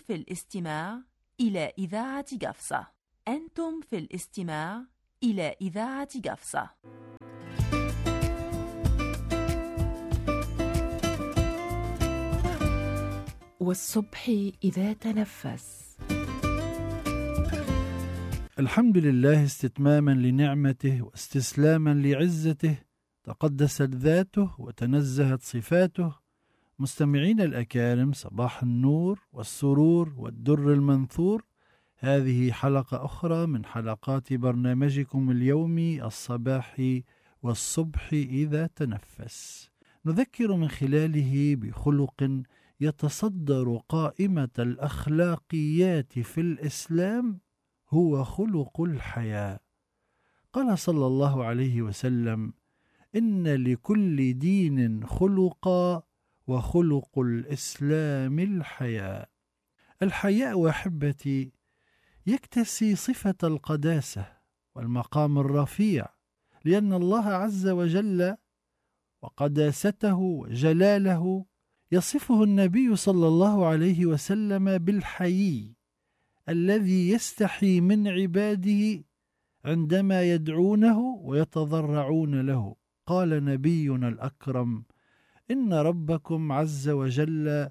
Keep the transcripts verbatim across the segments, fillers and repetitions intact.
في الاستماع إلى إذاعة قفصة. أنتم في الاستماع إلى إذاعة قفصة. والصبح إذا تنفس. الحمد لله استتماما لنعمته واستسلاما لعزته، تقدست ذاته وتنزهت صفاته. مستمعين الأكارم، صباح النور والسرور والدر المنثور. هذه حلقة أخرى من حلقات برنامجكم اليومي الصباحي والصبح إذا تنفس. نذكر من خلاله بخلق يتصدر قائمة الأخلاقيات في الإسلام، هو خلق الحياء. قال صلى الله عليه وسلم: إن لكل دين خلقا وخلق الإسلام الحياء. الحياء أحبتي يكتسي صفة القداسة والمقام الرفيع، لأن الله عز وجل وقداسته وجلاله يصفه النبي صلى الله عليه وسلم بالحيي الذي يستحي من عباده عندما يدعونه ويتضرعون له. قال نبينا الأكرم: إن ربكم عز وجل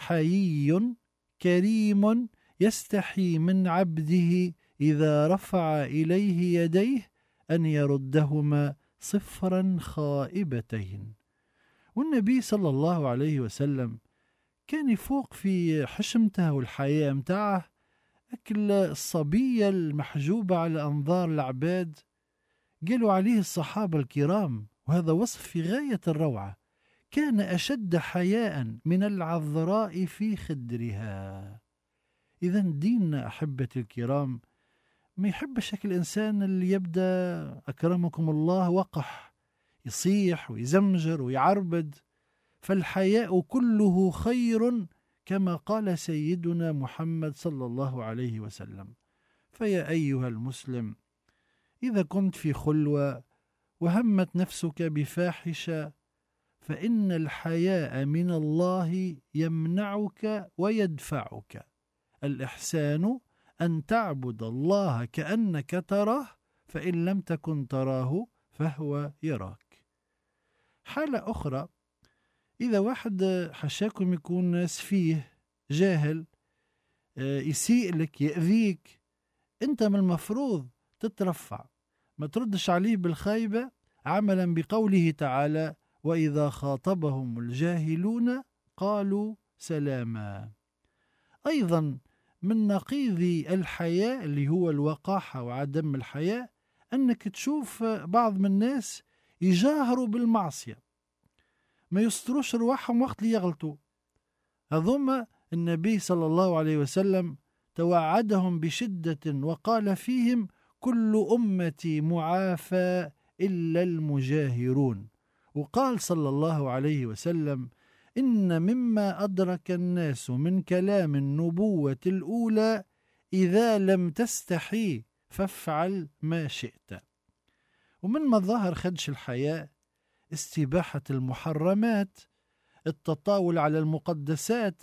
حيي كريم يستحي من عبده إذا رفع إليه يديه أن يردهما صفرا خائبتين. والنبي صلى الله عليه وسلم كان يفوق في حشمته والحياة متاعه أكل الصبية المحجوبة على أنظار العباد. قالوا عليه الصحابة الكرام، وهذا وصف في غاية الروعة: كان أشد حياء من العذراء في خدرها. إذن ديننا أحبتي الكرام ما يحبش الإنسان اللي يبدأ أكرمكم الله وقح، يصيح ويزمجر ويعربد. فالحياء كله خير كما قال سيدنا محمد صلى الله عليه وسلم. فيا أيها المسلم، إذا كنت في خلوة وهمت نفسك بفاحشة، فإن الحياء من الله يمنعك ويدفعك. الإحسان أن تعبد الله كأنك تراه، فإن لم تكن تراه فهو يراك. حالة أخرى، إذا واحد حشاكم يكون سفيه جاهل يسيء لك يأذيك، أنت من المفروض تترفع، ما تردش عليه بالخيبة، عملا بقوله تعالى: وإذا خاطبهم الجاهلون قالوا سلاما. أيضا من نقيض الحياء اللي هو الوقاحة وعدم الحياء أنك تشوف بعض من الناس يجاهروا بالمعصية، ما يستروش رواحهم وقت اللي يغلطوا. هذوما النبي صلى الله عليه وسلم توعدهم بشدة وقال فيهم: كل أمتي معافى إلا المجاهرون. وقال صلى الله عليه وسلم: إن مما أدرك الناس من كلام النبوة الأولى إذا لم تستحي فافعل ما شئت. ومن مظاهر خدش الحياء استباحة المحرمات، التطاول على المقدسات،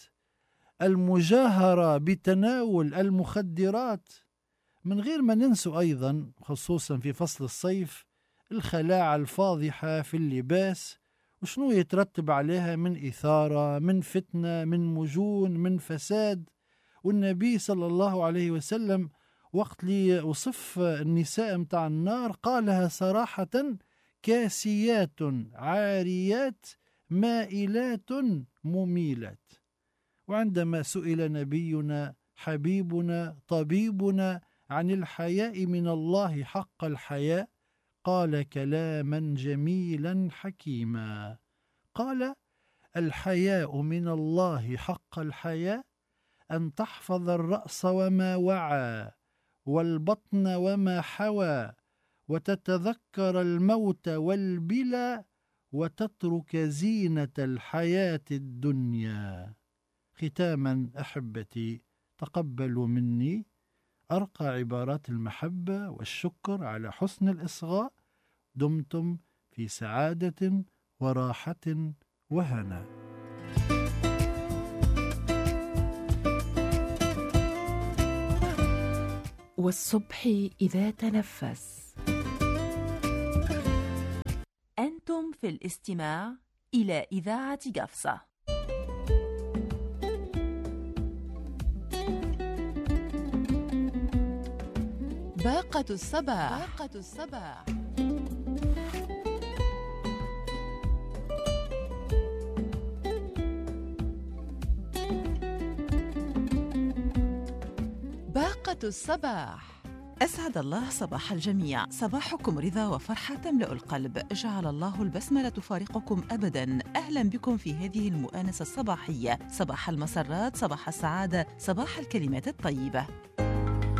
المجاهرة بتناول المخدرات، من غير ما ننسوا أيضا خصوصا في فصل الصيف الخلاعة الفاضحة في اللباس، وشنو يترتب عليها من إثارة، من فتنة، من مجون، من فساد. والنبي صلى الله عليه وسلم وقت لي وصف النساء متاع النار قالها صراحة: كاسيات عاريات مائلات مميلات. وعندما سئل نبينا حبيبنا طبيبنا عن الحياء من الله حق الحياء، قال كلاما جميلا حكيما، قال: الحياء من الله حق الحياء أن تحفظ الرأس وما وعى والبطن وما حوى، وتتذكر الموت والبلى، وتترك زينة الحياة الدنيا. ختاما أحبتي، تقبلوا مني أرقى عبارات المحبة والشكر على حسن الإصغاء. دمتم في سعادة وراحة وهنا. والصبح إذا تنفس. أنتم في الاستماع إلى إذاعة قفصة. باقة الصباح. باقة الصباح. باقة الصباح. أسعد الله صباح الجميع. صباحكم رضا وفرحة تملأ القلب. جعل الله البسمة لا تفارقكم أبدا. أهلا بكم في هذه المؤانسة الصباحية. صباح المسرات، صباح السعادة، صباح الكلمات الطيبة.